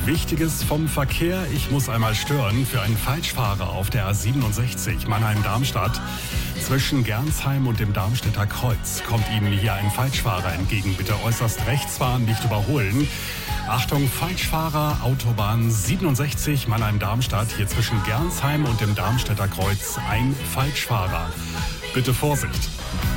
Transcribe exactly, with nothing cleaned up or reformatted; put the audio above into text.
Wichtiges vom Verkehr. Ich muss einmal stören. Für einen Falschfahrer auf der A siebenundsechzig Mannheim-Darmstadt zwischen Gernsheim und dem Darmstädter Kreuz kommt Ihnen hier ein Falschfahrer entgegen. Bitte äußerst rechts fahren, nicht überholen. Achtung, Falschfahrer, Autobahn siebenundsechzig Mannheim-Darmstadt, hier zwischen Gernsheim und dem Darmstädter Kreuz ein Falschfahrer. Bitte Vorsicht.